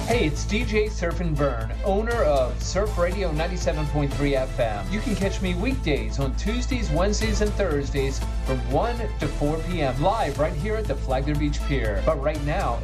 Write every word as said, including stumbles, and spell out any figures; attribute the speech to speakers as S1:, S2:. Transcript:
S1: Hey, it's D J Surf and Vern, owner of Surf Radio ninety-seven point three F M. You can catch me weekdays on Tuesdays, Wednesdays, and Thursdays from one to four p.m. live right here at the Flagler Beach Pier. But right now,